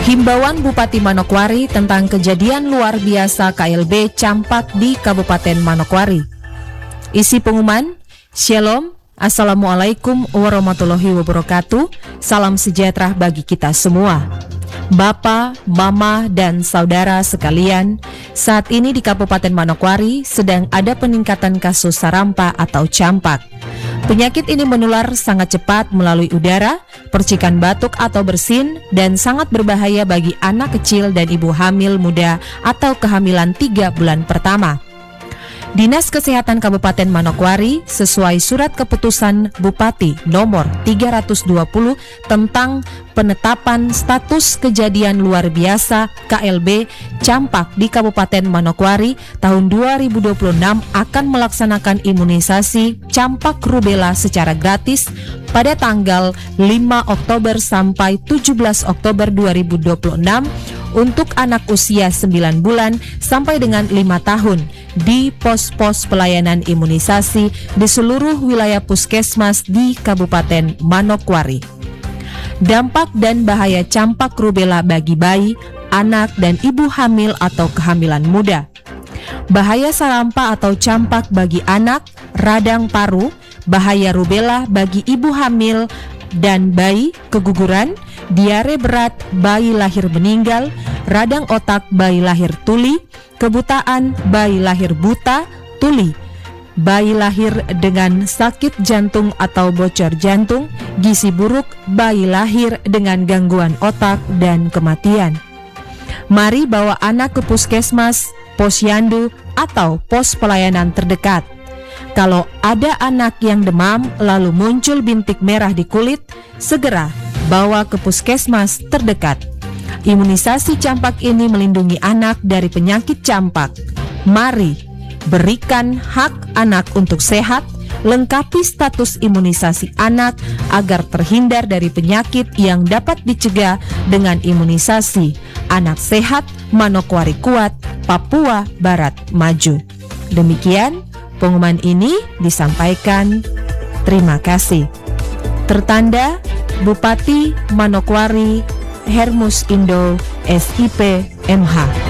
Himbauan Bupati Manokwari tentang kejadian luar biasa KLB campak di Kabupaten Manokwari. Isi pengumuman, Shalom, Assalamualaikum warahmatullahi wabarakatuh, salam sejahtera bagi kita semua. Bapak, Mama, dan saudara sekalian, saat ini di Kabupaten Manokwari sedang ada peningkatan kasus sarampa atau campak. Penyakit ini menular sangat cepat melalui udara, percikan batuk atau bersin, dan sangat berbahaya bagi anak kecil dan ibu hamil muda atau kehamilan 3 bulan pertama. Dinas Kesehatan Kabupaten Manokwari sesuai surat keputusan Bupati nomor 320 tentang penetapan status kejadian luar biasa KLB campak di Kabupaten Manokwari tahun 2026 akan melaksanakan imunisasi campak rubella secara gratis pada tanggal 5 Oktober sampai 17 Oktober 2026 untuk anak usia 9 bulan sampai dengan 5 tahun di pos-pos pelayanan imunisasi di seluruh wilayah puskesmas di Kabupaten Manokwari. Dampak dan bahaya campak rubella bagi bayi, anak, dan ibu hamil atau kehamilan muda. Bahaya sarampa atau campak bagi anak, radang paru, bahaya rubella bagi ibu hamil dan bayi, keguguran, diare berat, bayi lahir meninggal, radang otak bayi lahir tuli, kebutaan bayi lahir buta, tuli, bayi lahir dengan sakit jantung atau bocor jantung, gizi buruk, bayi lahir dengan gangguan otak dan kematian. Mari bawa anak ke puskesmas, posyandu, atau pos pelayanan terdekat. Kalau ada anak yang demam lalu muncul bintik merah di kulit, segera bawa ke puskesmas terdekat. Imunisasi campak ini melindungi anak dari penyakit campak. Mari berikan hak anak untuk sehat, lengkapi status imunisasi anak agar terhindar dari penyakit yang dapat dicegah dengan imunisasi. Anak sehat, Manokwari kuat, Papua Barat maju. Demikian pengumuman ini disampaikan. Terima kasih. Tertanda Bupati Manokwari Hermus Indo SIP MH.